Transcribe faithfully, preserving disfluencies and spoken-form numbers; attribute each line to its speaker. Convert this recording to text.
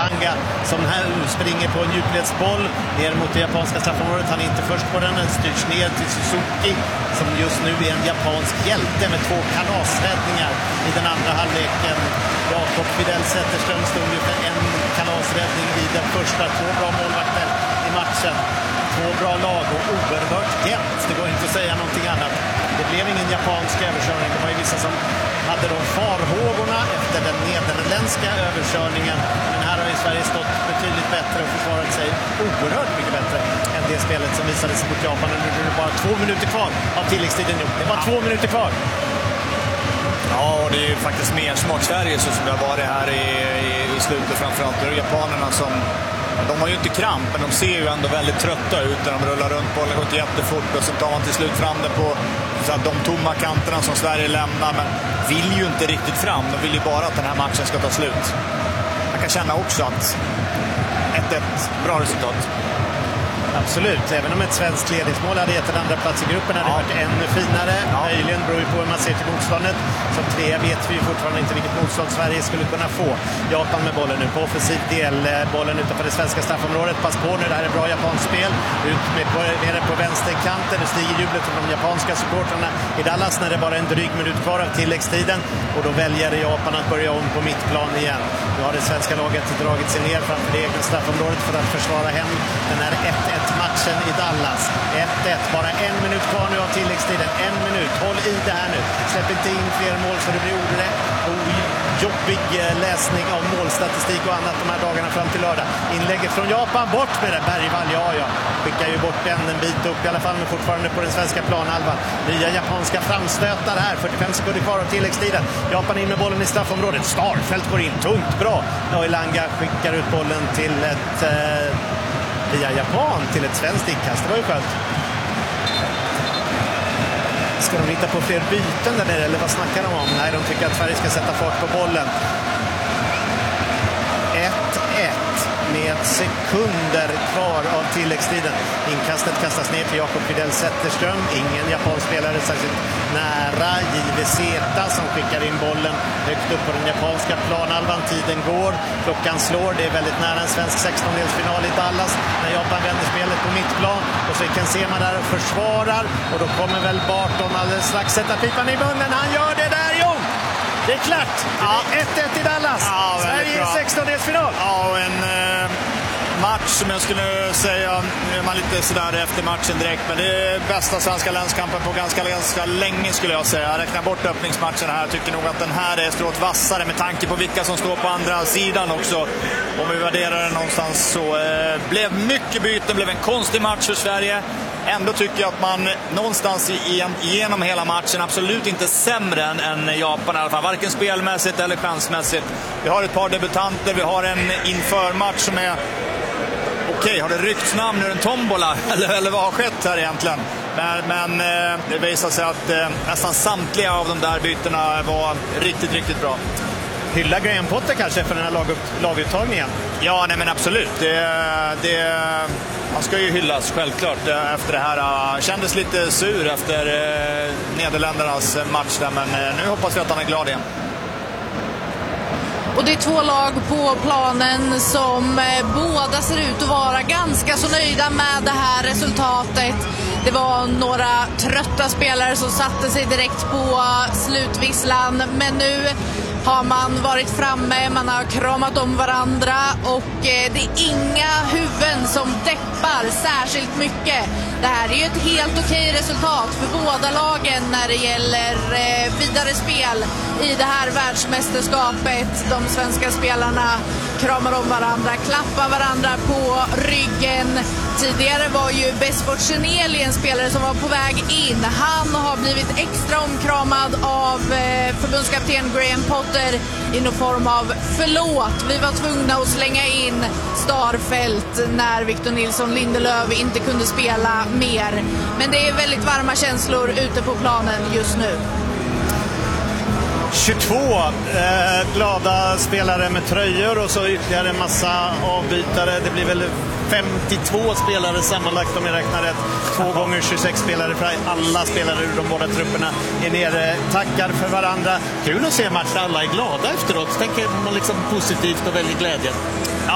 Speaker 1: Elanga som här springer på en djupledsboll ner mot det japanska straffområdet. Han är inte först på den, den styrs ner till Suzuki som just nu är en japansk hjälte med två kalasräddningar i den andra halvleken. Jakob Fidel Zetterström stod ju för en kalasräddning vid den första. Två bra målvakter i matchen. Två bra lag och oerhört jämnt. Det går inte att säga någonting annat. Det blev ingen japansk överkörning. Det var ju vissa som hade de farhågorna efter den nederländska överkörningen. Men här har ju Sverige stått betydligt bättre och försvarat sig oerhört mycket bättre än det spelet som visades mot Japan. Nu är det bara två minuter kvar av tilläggstiden. Det var två minuter kvar.
Speaker 2: Ja, och det är ju faktiskt mer smak Sverige så som det har varit här i, i, i slutet. Framförallt det är japanerna som, de har ju inte kramp, men de ser ju ändå väldigt trötta ut när de rullar runt bollen, det går inte jättefort och så tar man till slut fram det på så att de tomma kanterna som Sverige lämnar, men vill ju inte riktigt fram, de vill ju bara att den här matchen ska ta slut. Man kan känna också att ett ett bra resultat.
Speaker 1: Absolut, även om ett svenskt ledningsmål hade gett en andra plats i gruppen hade det ja. varit ännu finare. Ja. Möjligen beror ju på hur man ser till motståndet. Som tre vet vi ju fortfarande inte vilket motstånd Sverige skulle kunna få. Japan med bollen nu på offensiv del. Bollen utanför det svenska straffområdet. Pass på nu, det här är bra japanskt spel. Ut med, med det på vänsterkanten. Nu stiger jublet från de japanska supportrarna i Dallas när det bara är en dryg minut kvar av tilläggstiden. Och då väljer Japan att börja om på mittplan igen. Nu har det svenska laget dragit sig ner framför det egna straffområdet för att försvara hem den här ett ett matchen i Dallas. ett ett, bara en minut kvar nu av tilläggstiden. En minut, håll i det här nu. Släpp inte in fler mål så det blir orätt. Jobbig läsning av målstatistik och annat de här dagarna fram till lördag. Inlägget från Japan, bort med det. Bergvall, ja ja. Skickar ju bort den en bit upp i alla fall, men fortfarande på den svenska planhalvan. Nya japanska framstötar här. fyrtiofem sekunder kvar av tilläggstiden. Japan in med bollen i straffområdet. Starfelt går in, tungt, bra. Elanga skickar ut bollen till ett... Eh, via Japan till ett svenskt inkast. Det var ju skönt. Ska de hitta på fler byten där nere, eller vad snackar de om? Nej, de tycker att Sverige ska sätta fart på bollen. ett ett med sekunder kvar av tilläggstiden. Inkastet kastas ner till Jakob Fidel Zetterström. Ingen japansk spelare särskilt nära. J V Zeta som skickar in bollen högt upp på den japanska planhalvan. Tiden går, klockan slår. Det är väldigt nära en svensk sextondelsfinal i Dallas när Japan vänder spelet på mittplan. Och så kan se man där och försvarar. Och då kommer väl Barton alldeles strax sätta pipan i munnen. Han gör det där, jo! Det är klart. Ja. ett ett i Dallas. Ja, Sverige i sextondelsfinal.
Speaker 2: Ja, en eh, match som jag skulle säga, nu är man lite sådär efter matchen direkt, men det är bästa svenska landskampen på ganska, ganska länge skulle jag säga. Jag räknar bort öppningsmatchen här. Jag tycker nog att den här är strået vassare med tanke på vilka som står på andra sidan också. Om vi värderar den någonstans så eh, blev mycket byten, blev en konstig match för Sverige. Ändå tycker jag att man någonstans genom hela matchen absolut inte sämre än, än Japan i alla fall. Varken spelmässigt eller chansmässigt. Vi har ett par debutanter, vi har en införmatch som är... Okej, okay, har det ryckts namn ur en tombola? Eller, eller vad har skett här egentligen? Men, men eh, det visar sig att eh, nästan samtliga av de där bytena var riktigt, riktigt bra.
Speaker 1: Hylla Graham Potter kanske för den här lag, laguttagningen?
Speaker 2: Ja, nej men absolut. Det, det, han ska ju hyllas självklart efter det här. Han kändes lite sur efter eh, Nederländernas match där, men eh, nu hoppas vi att han är glad igen.
Speaker 3: Och det är två lag på planen som eh, båda ser ut att vara ganska så nöjda med det här resultatet. Det var några trötta spelare som satte sig direkt på slutvisslan, men nu har man varit framme, man har kramat om varandra och eh, det är inga huvuden som deppar särskilt mycket. Det här är ju ett helt okej resultat för båda lagen när det gäller eh, vidare spel i det här världsmästerskapet. De svenska spelarna kramar om varandra, klappar varandra på ryggen. Tidigare var ju Besfort Cheneli en spelare som var på väg in. Han har blivit extra omkramad av eh, förbundskapten Graham Potter i någon form av förlåt. Vi var tvungna att slänga in Starfelt när Victor Nilsson Lindelöf inte kunde spela mer. Men det är väldigt varma känslor ute på planen just nu.
Speaker 1: tjugotvå eh, glada spelare med tröjor och så ytterligare en massa avbytare. Det blir väl femtiotvå spelare sammanlagt om jag räknar rätt. Två gånger tjugosex spelare för alla spelare ur de båda trupperna är nere. Tackar för varandra. Kul att se matchen, alla är glada efteråt. Tänker man liksom positivt och väldigt glädje.